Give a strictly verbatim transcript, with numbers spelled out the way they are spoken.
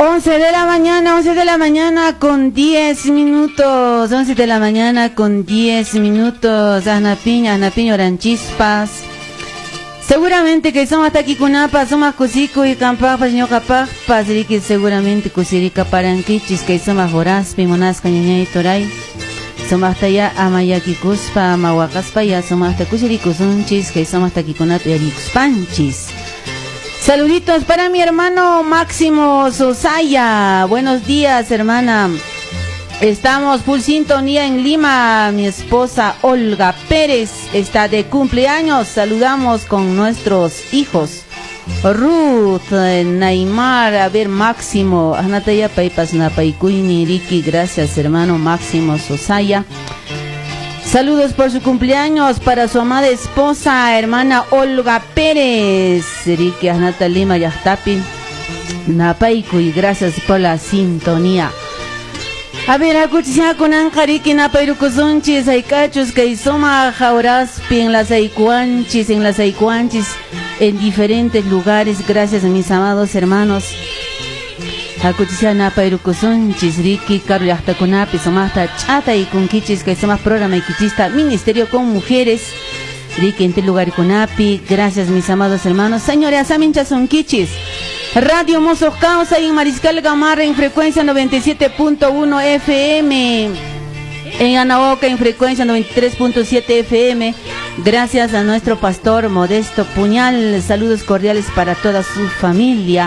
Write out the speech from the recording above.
once de la mañana, once de la mañana con diez minutos, once de la mañana con diez minutos, Asnapiña, Asnapiña Oranchispas. Seguramente que somos hasta aquí kunapa, somos cusico y campapas, señor capapas, y que seguramente cusirica paranquichis, que somos boraspi, monasca, ñaña y toray. Somos hasta allá amayaki cuspa, amahuacaspa, ya somos hasta cusiricusunchis, que somos hasta aquí kunapa y arixpanchis. Saluditos para mi hermano Máximo Sosaya. Buenos días, hermana. Estamos full sintonía en Lima. Mi esposa Olga Pérez está de cumpleaños. Saludamos con nuestros hijos Ruth, Neymar, a ver, Máximo. Anataya Paipas Napaikuini Riki. Gracias, hermano Máximo Sosaya. Saludos por su cumpleaños para su amada esposa, hermana Olga Pérez. Ricky Anata Lima Yahtapi Napaiku, y gracias por la sintonía. A ver, acuchia con Anjariki Napairucuzunchis, Aikachus, Kaisoma, Jauraspi, en las Aikuanchis, en las Aikuanchis, en diferentes lugares. Gracias a mis amados hermanos. Acuchisiana Pairucusunchis, Riki, Caro Yahtacunapi, Somasta, Chata y Kunkichis, que somos programa y quichista, Ministerio con Mujeres, Riki, en este lugar Kunapi. Gracias, mis amados hermanos. Señores, Amincha son Kichis, Radio Mozos Causa y en Mariscal Gamarra en frecuencia noventa y siete punto uno F M, en Anaoca en frecuencia noventa y tres punto siete F M. Gracias a nuestro pastor Modesto Puñal. Saludos cordiales para toda su familia.